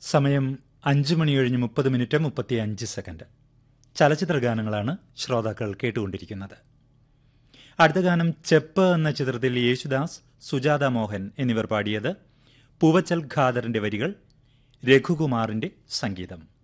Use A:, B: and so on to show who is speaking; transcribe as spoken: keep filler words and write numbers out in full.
A: സമയം അഞ്ചു മണി കഴിഞ്ഞ് മുപ്പത് മിനിറ്റ് മുപ്പത്തി അഞ്ച് സെക്കൻഡ്. ചലച്ചിത്ര ഗാനങ്ങളാണ് ശ്രോതാക്കൾ കേട്ടുകൊണ്ടിരിക്കുന്നത്. അടുത്ത ഗാനം ചെപ്പ് എന്ന ചിത്രത്തിൽ യേശുദാസ്, സുജാത മോഹൻ എന്നിവർ പാടിയത്. പൂവച്ചൽ ഖാദറിന്റെ വരികൾ, രഘുകുമാറിന്റെ സംഗീതം.